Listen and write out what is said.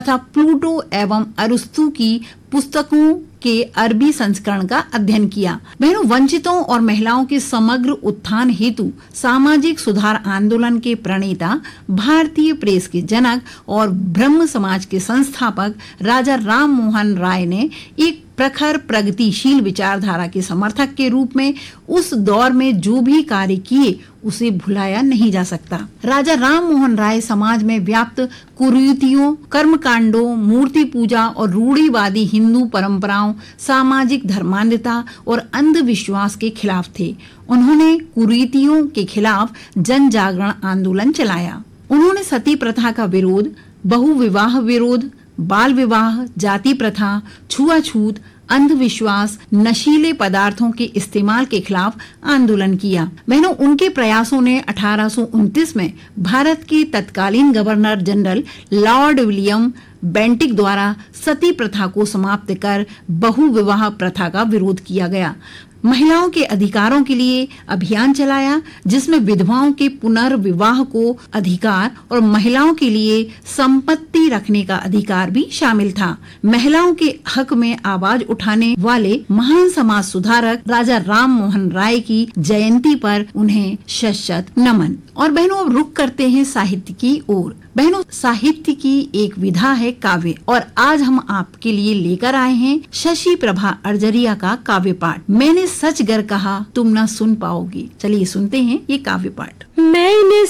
तथा प्लूटो एवं अरिस्तु की पुस्तकों के अरबी संस्करण का अध्ययन किया। बहनों, वंचितों और महिलाओं के समग्र उत्थान हेतु सामाजिक सुधार आंदोलन के प्रणेता, भारतीय प्रेस के जनक और ब्रह्म समाज के संस्थापक राजा राम मोहन राय ने एक प्रखर प्रगतिशील विचारधारा के समर्थक के रूप में उस दौर में जो भी कार्य किए उसे भुलाया नहीं जा सकता। राजा राम मोहन राय समाज में व्याप्त कुरीतियों, कर्मकांडों, मूर्ति पूजा और रूढ़िवादी हिंदू परंपराओं, सामाजिक धर्मांधता और अंधविश्वास के खिलाफ थे। उन्होंने कुरीतियों के खिलाफ जन जागरण आंदोलन चलाया। उन्होंने सती प्रथा का विरोध, बहुविवाह विरोध, बाल विवाह, जाति प्रथा, छुआछूत, अंधविश्वास, नशीले पदार्थों के इस्तेमाल के खिलाफ आंदोलन किया। बहनों, उनके प्रयासों ने 1829 में भारत के तत्कालीन governor general Lord William Bentinck द्वारा सती प्रथा को समाप्त कर बहुविवाह प्रथा का विरोध किया गया। महिलाओं के अधिकारों के लिए अभियान चलाया, जिसमें विधवाओं के पुनर्विवाह को अधिकार और महिलाओं के लिए संपत्ति रखने का अधिकार भी शामिल था। महिलाओं के हक में आवाज उठाने वाले महान समाज सुधारक राजा राम मोहन राय की जयंती पर उन्हें शत-शत नमन। और बहनों, अब रुख करते हैं साहित्य की ओर। बहनों, साहित्य की एक विधा है काव्य, और आज हम आपके लिए लेकर आए हैं शशि प्रभा अर्जरिया का काव्य पाठ, मैंने सच गर कहा तुम ना सुन पाओगी। चलिए सुनते हैं ये काव्य पाठ। मैंने